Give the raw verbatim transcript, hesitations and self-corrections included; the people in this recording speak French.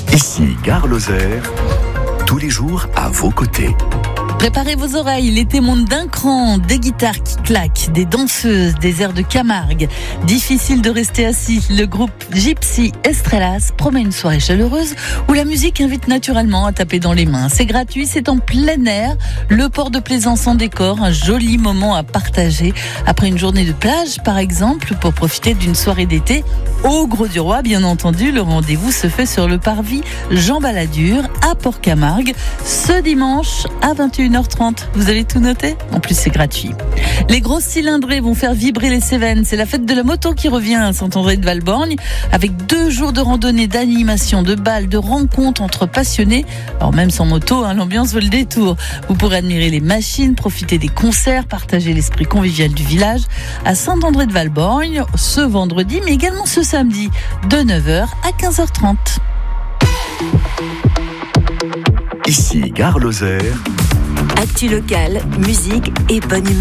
Ici Gare Lozère, tous les jours à vos côtés. Préparez vos oreilles, l'été monte d'un cran, des guitares qui claquent, des danseuses, des airs de Camargue. Difficile de rester assis, le groupe Gypsy Estrellas promet une soirée chaleureuse où la musique invite naturellement à taper dans les mains. C'est gratuit, c'est en plein air, le port de plaisance en décor, un joli moment à partager après une journée de plage par exemple, pour profiter d'une soirée d'été au Gros du Roi. Bien entendu, le rendez-vous se fait sur le parvis Jean Balladur à Port-Camargue ce dimanche à vingt et une heures trente. Vous avez tout noté ? En plus, c'est gratuit. Les grosses cylindrées vont faire vibrer les Cévennes. C'est la fête de la moto qui revient à Saint-André-de-Valborgne avec deux jours de randonnée, d'animation, de balles, de rencontres entre passionnés. Alors même sans moto, hein, l'ambiance veut le détour. Vous pourrez admirer les machines, profiter des concerts, partager l'esprit convivial du village à Saint-André-de-Valborgne ce vendredi, mais également ce samedi de neuf heures à quinze heures trente. Ici Gare Lozère. Actu locale, musique et bonne humeur.